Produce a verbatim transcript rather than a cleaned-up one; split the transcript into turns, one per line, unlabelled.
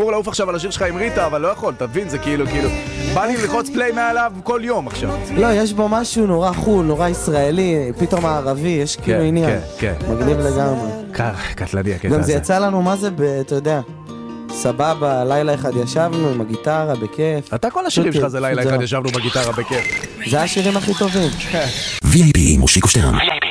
אמור לעוף עכשיו על השיר שלך עם ריטה, אבל לא יכול, תבין, זה כאילו, כאילו, בא לי ללחוץ פליי מעליו כל יום עכשיו.
לא, יש בו משהו נורא חול, נורא ישראלי, פתאום הערבי, יש כאילו עניין.
כן, כן.
מגניב לגמרי.
קטלני הקטע הזה.
גם זה יצא לנו, מה זה, אתה יודע, סבבה, לילה אחד ישבנו עם הגיטרה, בכיף.
אתה כל השירים שלך זה לילה אחד ישבנו בגיטרה בכיף.
זה השירים הכי טובים.
וי איי פי מושיקו שטרן.